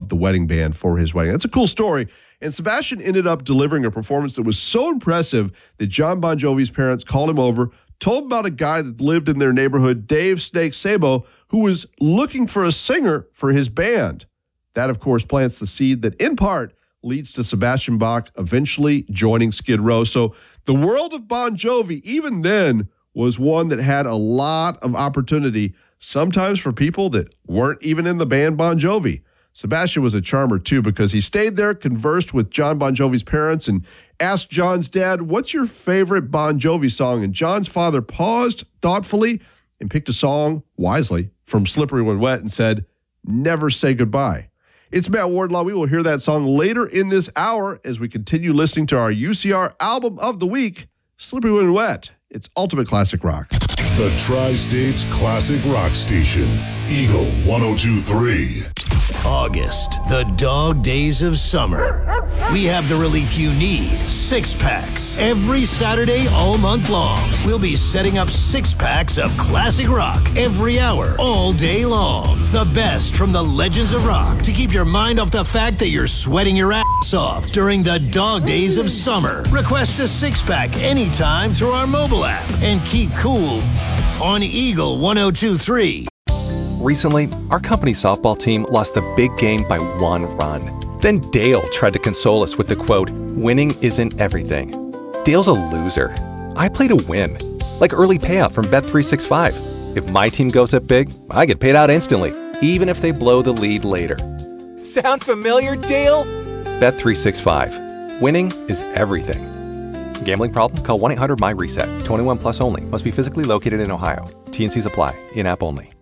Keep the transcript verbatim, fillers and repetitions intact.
of the wedding band for his wedding. That's a cool story. And Sebastian ended up delivering a performance that was so impressive that John Bon Jovi's parents called him over, told him about a guy that lived in their neighborhood, Dave Snake Sabo, who was looking for a singer for his band. That, of course, plants the seed that, in part, leads to Sebastian Bach eventually joining Skid Row. So the world of Bon Jovi, even then, was one that had a lot of opportunity, sometimes for people that weren't even in the band Bon Jovi. Sebastian was a charmer, too, because he stayed there, conversed with John Bon Jovi's parents, and asked John's dad, "What's your favorite Bon Jovi song?" And John's father paused thoughtfully and picked a song, wisely, from Slippery When Wet and said, "Never Say Goodbye." It's Matt Wardlaw. We will hear that song later in this hour as we continue listening to our U C R Album of the Week, Slippery When Wet. It's Ultimate Classic Rock. The Tri-States Classic Rock Station, Eagle one oh two point three. August, the dog days of summer. We have the relief you need. Six packs. Every Saturday all month long. We'll be setting up six packs of classic rock every hour, all day long. The best from the legends of rock to keep your mind off the fact that you're sweating your ass off during the dog days of summer. Request a six pack anytime through our mobile app and keep cool on Eagle one oh two point three. Recently, our company softball team lost the big game by one run. Then Dale tried to console us with the quote, "Winning isn't everything." Dale's a loser. I play to win. Like early payout from Bet three sixty-five. If my team goes up big, I get paid out instantly, even if they blow the lead later. Sound familiar, Dale? Bet three sixty-five. Winning is everything. Gambling problem? Call one eight hundred M Y RESET. twenty-one plus only. Must be physically located in Ohio. T and Cs apply. In-app only.